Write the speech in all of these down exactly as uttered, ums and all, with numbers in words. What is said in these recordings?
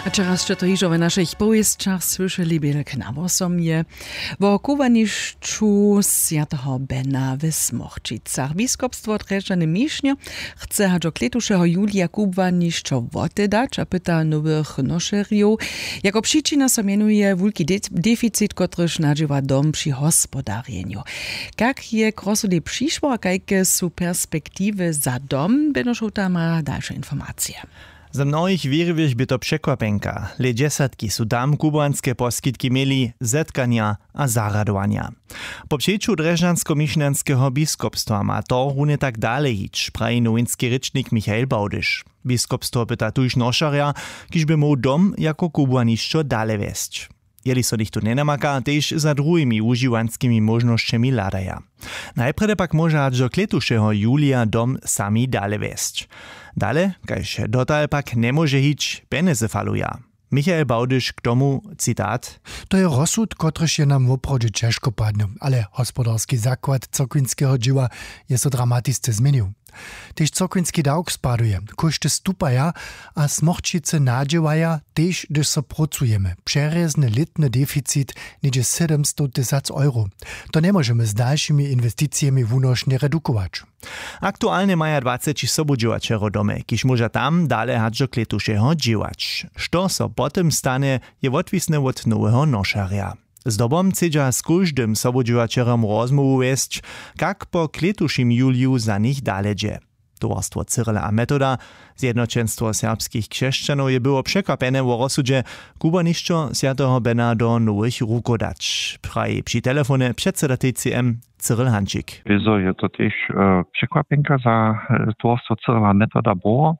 A teraz jeszcze to iżo w naszych powieściach słyszeli Bielk na osomie o kubaniszczu Świętego Bena w Smochčicach. Biskupstwo Dreżany Mišnja chce hač od letušeho Julia kubaniszczo wotedać, a pyta nowych nošeriów. Jako przyczyna so mianuje wielki deficit, kotryż nadziewa dom przy gospodarjeniu. Jak je krosuli przyszło, a jakie są perspektywy za dom, Benošota ma dalsze informacje. Za mnohých wiernych by to przekwapenka. Le dziesiątki su tam kubanskie poskitki mieli zetkania a zaradovania. Po przyjściu Drežansko-Mišňanského biskupstwa ma to runie tak dalej ić, prawi nowinski rycznik Michael Baudysz. Biskupstwo pyta tuż nošarja, kiż by mógł dom jako kubaniszczo dalej wieść. Jeli so ich tu nenamaka, tež za druhými uživanskými možnosťami ladaja. Najprede pak môže až do kletušeho Julia dom sami dale viesť. Dale, kajž dotal pak nemôže hič peniaze faluja. Michael Baudysz k tomu cytat. To je rozsud, kotryž je nam woprawdźe ciężko padny, ale hospodarski zakład cokwińskiego dzieła jest so dramatycznie zmienił. Tež cokwiński dawk spaduje, koszty stupaja, a Smochčice nadziewaja tež, gdyż so pracujemy. Przerezny letny deficit niedzie siedemsto tysięcy euro. To nie możemy z dalszymi inwestycjami wunośnie redukować. Aktualnie maja dwadzieścia sobudziłaczero domy, kiż może tam dalej hač do kletušeho dziewacz. Što so potem stanie, je odwisne od nowego nošarja. Z dobom chcedza z każdym sobudziłaczerem rozmowu wieść, jak po kletušim Juliu za nich daledzie. Towarstwo Cyrila a Metoda, Zjednoczeństwo serbskich chrześcijanów je było przekvapene o rozsudzie kubaniszczo Świętego Bena do nowych rukodać. Praje przy telefonie przedseda T C M Cyril Hančík. Wieso je to też e, przekvapenka za e, towarstwo Cyrila Metoda było,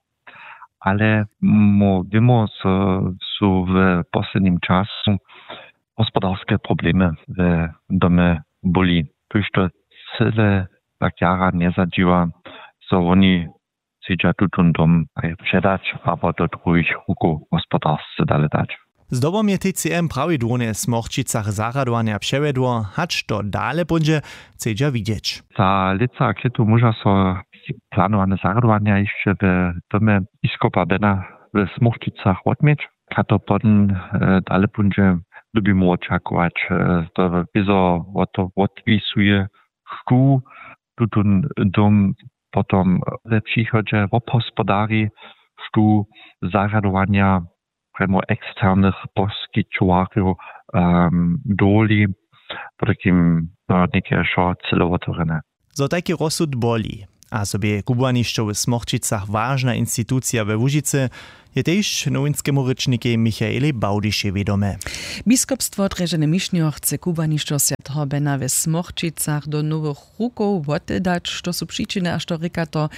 ale mo wiemy, że są w poslednim czasu gospodarskie problemy w domie boli. Tuż to cyle tak jara nie zadziła, so oni chcedza tutun dom przedać, albo do drugich ruku gospodarsce dalej dać. Z dobom je T C M prawidłownie w Smochčicach zaradowania przewiedło, hacz to dalej będzie chcedza widzieć. Za lica kletu może so planowane zaradowania jeszcze w domie biskupa Bena w Smochčicach odmieć, a to potem dalej będzie lubimy oczekać, to wieso to odwisuje szkół, tutun dom potom w przychodzie obhospodari szkół zaradowania premo eksternych poskičovarów um, doli, po takim no, niekie šo celowotvorene. Zo taki rozsud boli, a sobie kubaniszczo w Smochčicach ważna instytucja we Łužicy, je też nowinskiemu ryczniku Michaeli Baudysze wiadome. Biskupstwo Dreżany Mišnja chce kubaniszczo Świętego Bena w Smochčicach do nowych ruków wotedać, to są przyczyny, aż to ryka to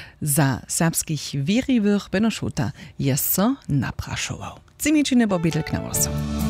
za serbskich wiernych Benošota jest co napraszował. Cimičine bo Bielk na osom.